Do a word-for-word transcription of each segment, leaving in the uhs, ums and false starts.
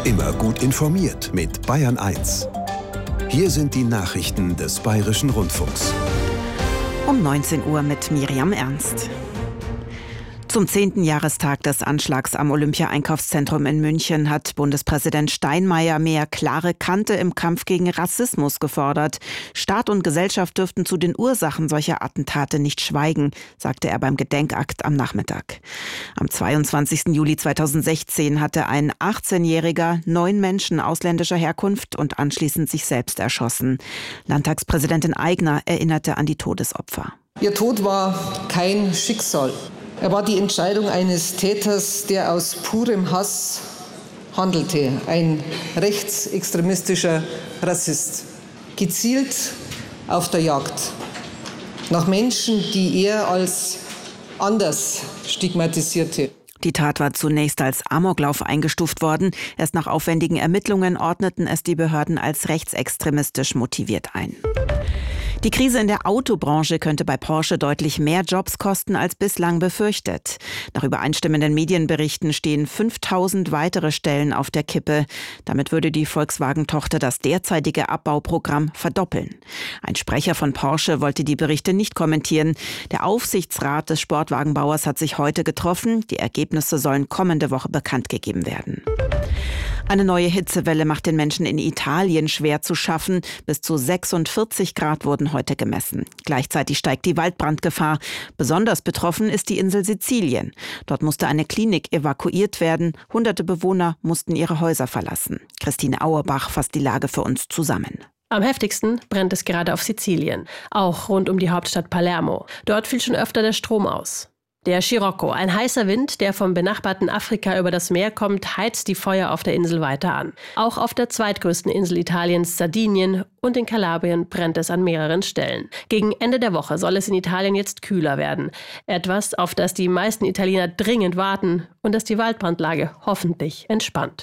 Immer gut informiert mit Bayern eins. Hier sind die Nachrichten des Bayerischen Rundfunks. Um neunzehn Uhr mit Miriam Ernst. Zum zehnten Jahrestag des Anschlags am Olympia-Einkaufszentrum in München hat Bundespräsident Steinmeier mehr klare Kante im Kampf gegen Rassismus gefordert. Staat und Gesellschaft dürften zu den Ursachen solcher Attentate nicht schweigen, sagte er beim Gedenkakt am Nachmittag. Am zweiundzwanzigsten Juli zweitausendsechzehn hatte ein achtzehnjähriger neun Menschen ausländischer Herkunft und anschließend sich selbst erschossen. Landtagspräsidentin Aigner erinnerte an die Todesopfer. Ihr Tod war kein Schicksal. Er war die Entscheidung eines Täters, der aus purem Hass handelte. Ein rechtsextremistischer Rassist. Gezielt auf der Jagd nach Menschen, die er als anders stigmatisierte. Die Tat war zunächst als Amoklauf eingestuft worden. Erst nach aufwendigen Ermittlungen ordneten es die Behörden als rechtsextremistisch motiviert ein. Die Krise in der Autobranche könnte bei Porsche deutlich mehr Jobs kosten als bislang befürchtet. Nach übereinstimmenden Medienberichten stehen fünftausend weitere Stellen auf der Kippe. Damit würde die Volkswagen-Tochter das derzeitige Abbauprogramm verdoppeln. Ein Sprecher von Porsche wollte die Berichte nicht kommentieren. Der Aufsichtsrat des Sportwagenbauers hat sich heute getroffen. Die Ergebnisse sollen kommende Woche bekannt gegeben werden. Eine neue Hitzewelle macht den Menschen in Italien schwer zu schaffen. Bis zu sechsundvierzig Grad wurden heute gemessen. Gleichzeitig steigt die Waldbrandgefahr. Besonders betroffen ist die Insel Sizilien. Dort musste eine Klinik evakuiert werden. Hunderte Bewohner mussten ihre Häuser verlassen. Christine Auerbach fasst die Lage für uns zusammen. Am heftigsten brennt es gerade auf Sizilien, auch rund um die Hauptstadt Palermo. Dort fiel schon öfter der Strom aus. Der Scirocco, ein heißer Wind, der vom benachbarten Afrika über das Meer kommt, heizt die Feuer auf der Insel weiter an. Auch auf der zweitgrößten Insel Italiens, Sardinien, und in Kalabrien brennt es an mehreren Stellen. Gegen Ende der Woche soll es in Italien jetzt kühler werden. Etwas, auf das die meisten Italiener dringend warten und das die Waldbrandlage hoffentlich entspannt.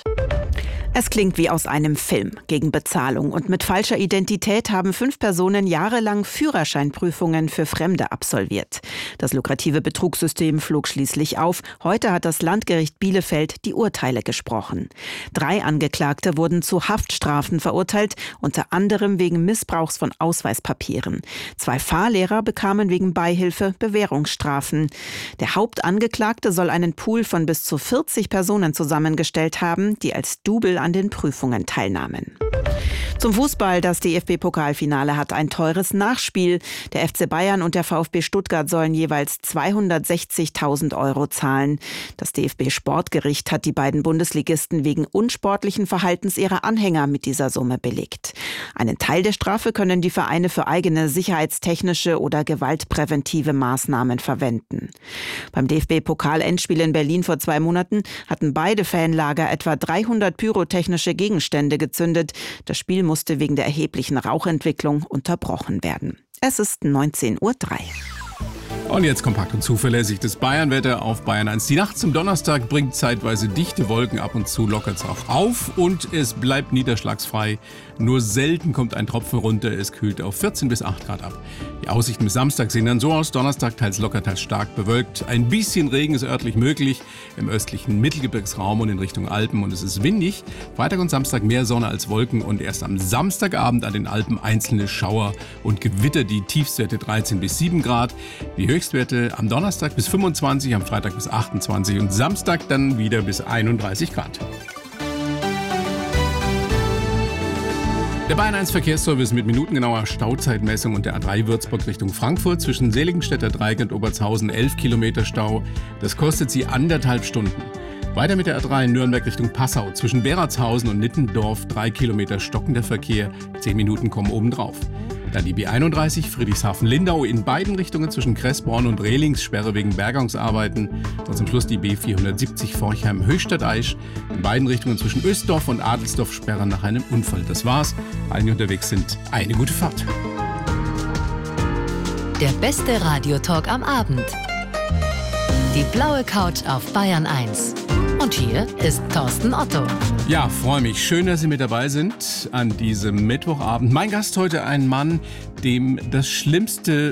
Es klingt wie aus einem Film. Gegen Bezahlung und mit falscher Identität haben fünf Personen jahrelang Führerscheinprüfungen für Fremde absolviert. Das lukrative Betrugssystem flog schließlich auf. Heute hat das Landgericht Bielefeld die Urteile gesprochen. Drei Angeklagte wurden zu Haftstrafen verurteilt, unter anderem wegen Missbrauchs von Ausweispapieren. Zwei Fahrlehrer bekamen wegen Beihilfe Bewährungsstrafen. Der Hauptangeklagte soll einen Pool von bis zu vierzig Personen zusammengestellt haben, die als Double an den Prüfungen teilnahmen. Zum Fußball, das D F B-Pokalfinale hat ein teures Nachspiel. Der F C Bayern und der VfB Stuttgart sollen jeweils zweihundertsechzigtausend Euro zahlen. Das D F B-Sportgericht hat die beiden Bundesligisten wegen unsportlichen Verhaltens ihrer Anhänger mit dieser Summe belegt. Einen Teil der Strafe können die Vereine für eigene sicherheitstechnische oder gewaltpräventive Maßnahmen verwenden. Beim D F B-Pokal-Endspiel in Berlin vor zwei Monaten hatten beide Fanlager etwa dreihundert pyrotechnische Gegenstände gezündet. Das Spiel musste wegen der erheblichen Rauchentwicklung unterbrochen werden. Es ist neunzehn Uhr drei. Und jetzt kompakt und zuverlässig das Bayernwetter auf Bayern eins. Die Nacht zum Donnerstag bringt zeitweise dichte Wolken, ab und zu lockert es auch auf und es bleibt niederschlagsfrei. Nur selten kommt ein Tropfen runter, es kühlt auf vierzehn bis acht Grad ab. Die Aussichten bis Samstag sehen dann so aus: Donnerstag teils locker, teils stark bewölkt. Ein bisschen Regen ist örtlich möglich im östlichen Mittelgebirgsraum und in Richtung Alpen und es ist windig. Freitag und Samstag mehr Sonne als Wolken und erst am Samstagabend an den Alpen einzelne Schauer und Gewitter, die Tiefstwerte dreizehn bis sieben Grad. Die Höchstwerte am Donnerstag bis fünfundzwanzig, am Freitag bis achtundzwanzig und Samstag dann wieder bis einunddreißig Grad. Der Bayern eins Verkehrsservice mit minutengenauer Stauzeitmessung und der A drei Würzburg Richtung Frankfurt zwischen Seligenstädter Dreieck und Obertshausen elf Kilometer Stau. Das kostet Sie anderthalb Stunden. Weiter mit der A drei Nürnberg Richtung Passau zwischen Beratshausen und Nittendorf drei Kilometer stockender Verkehr. zehn Minuten kommen obendrauf. Dann die B einunddreißig Friedrichshafen-Lindau in beiden Richtungen zwischen Kressborn und Rehlingssperre wegen Bergungsarbeiten. Und zum Schluss die B vierhundertsiebzig Forchheim-Höchstadt-Aisch in beiden Richtungen zwischen Ösdorf und Adelsdorf Sperre nach einem Unfall. Das war's. Allen, die unterwegs sind, eine gute Fahrt. Der beste Radiotalk am Abend. Die blaue Couch auf Bayern eins. Und hier ist Thorsten Otto. Ja, freue mich. Schön, dass Sie mit dabei sind an diesem Mittwochabend. Mein Gast heute ein Mann, dem das Schlimmste